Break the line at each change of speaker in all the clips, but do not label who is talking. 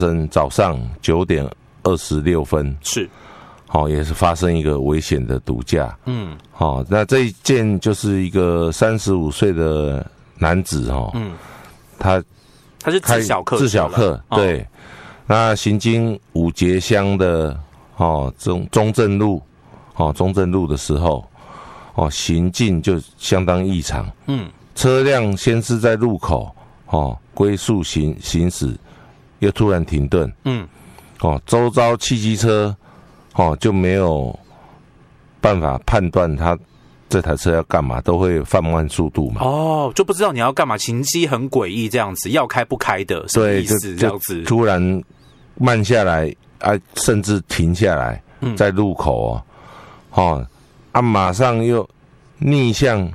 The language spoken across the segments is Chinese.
早上9点26分，
是，
也是发生一个危险的毒驾。那这一件就是一个35岁的男子，他
是自小客，
对，那行经五节乡的中正路的时候，行进就相当异常。车辆先是在路口龟速行驶，又突然停顿。周遭汽机车就没有办法判断他这台车要干嘛，都会放慢速度嘛。
就不知道你要干嘛，行迹很诡异，这样子要开不开的，什么意思？这样子
突然慢下来甚至停下来，在路口马上又逆向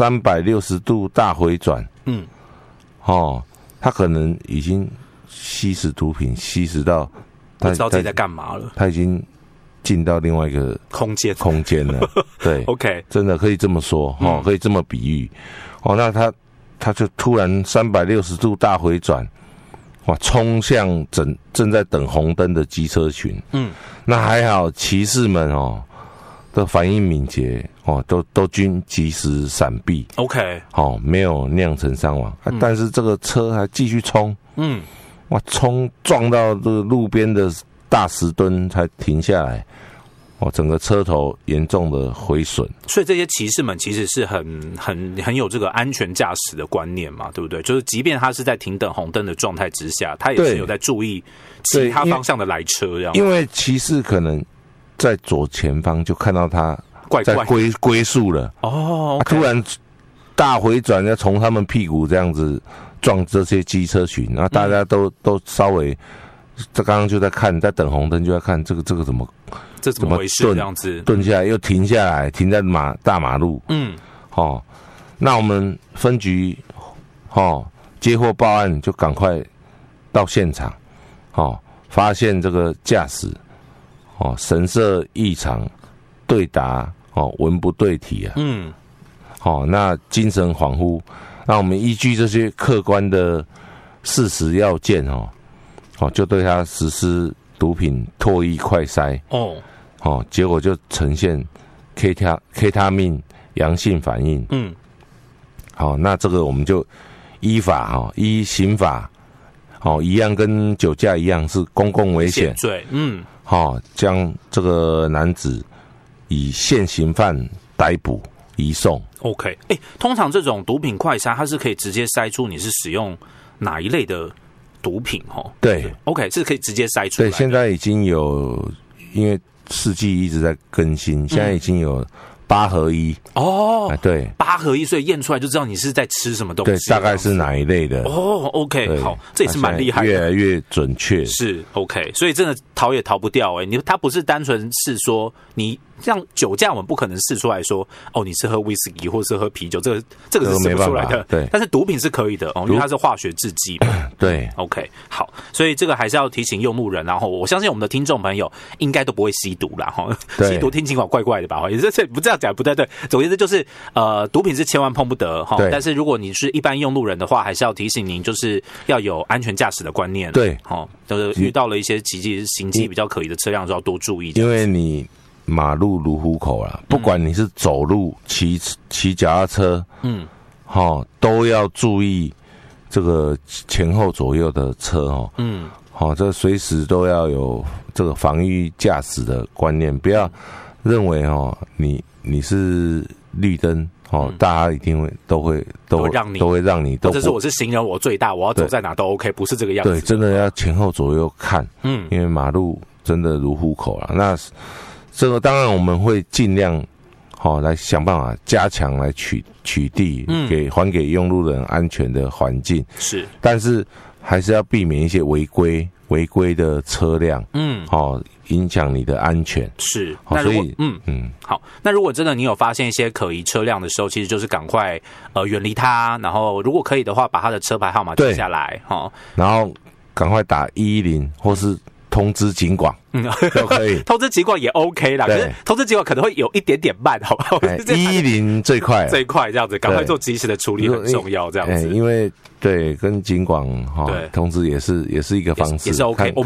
360度大回转。他可能已经吸食毒品，吸食到
不知道自己在干嘛了，
他已经进到另外一个空间了。对
，OK，
真的可以这么说，可以这么比喻。那他就突然360度大回转，冲向正在等红灯的机车群。那还好，骑士们的反应敏捷，都均及时闪避。
OK，
没有酿成伤亡。但是这个车还继续冲。撞到这个路边的大石墩才停下来。整个车头严重的毁损。
所以这些骑士们其实是很有这个安全驾驶的观念嘛，对不对？就是即便他是在停等红灯的状态之下，他也是有在注意其他方向的来车这样。
因为骑士可能在左前方就看到他在龟速了。
okay，
突然大回转，要从他们屁股这样子撞这些机车群，然后大家都稍微，这刚刚就在看，在等红灯就在看这个怎么
回事，这样子
顿下来又停下来，停在大马路。那我们分局接获报案就赶快到现场，发现这个驾驶神色异常，对答文不对题啊。那精神恍惚。那我们依据这些客观的事实要件就对他实施毒品唾液快筛。结果就呈现 K 他命阳性反应。那这个我们就依刑法一样，跟酒驾一样是公共危险
罪。
将这个男子以现行犯逮捕移送。
OK， 通常这种毒品快筛，它是可以直接筛出你是使用哪一类的毒品
对
，OK， 是可以直接筛出来的。
对，现在已经有，因为世纪一直在更新，现在已经有8合1。对
，8合1，所以验出来就知道你是在吃什么东西。
对，大概是哪一类的。
OK， 好，这也是蛮厉害的，
越来越准确。
是 OK， 所以真的逃也逃不掉。他不是单纯是说你像酒驾，我们不可能试出来说你是喝威士忌或是喝啤酒，这个是试不出来的。
对，
但是毒品是可以的因为它是化学制剂嘛。
对
，OK， 好，所以这个还是要提醒用路人，然后我相信我们的听众朋友应该都不会吸毒啦吸毒听情况怪怪的吧？也是不这样讲不太对。总之就是毒品是千万碰不得但是如果你是一般用路人的话，还是要提醒您，就是要有安全驾驶的观念。
对，
就是遇到了一些行迹比较可疑的车辆，就要多注意。
因为你马路如虎口啦，不管你是走路、骑脚踏车，都要注意这个前后左右的车这随时都要有这个防御驾驶的观念，不要认为你是绿灯大家一定都会让你，
或者是我是行人，我最大，我要走在哪都 OK， 不是这个样子。
对，真的要前后左右看，因为马路真的如虎口啦。那这个当然我们会尽量来想办法加强来取缔，还给用路人安全的环境。
是，但
是还是要避免一些违规的车辆，影响你的安全。
是，那如果好，那如果真的你有发现一些可疑车辆的时候，其实就是赶快远离它，然后如果可以的话，把它的车牌号码记下来，
然后赶快打110或是通知警广，都可以。
通知警广也 OK 啦，可是通知警广可能会有一点点慢，好不好
？110最快，
最快这样子，赶快做及时的处理很重要，这样子。
因为对跟警广通知也是一个方式，
也是 OK。